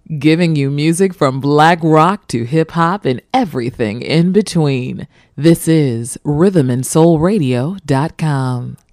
giving you music from black rock to hip hop and everything in between. This is rhythmandsoulradio.com.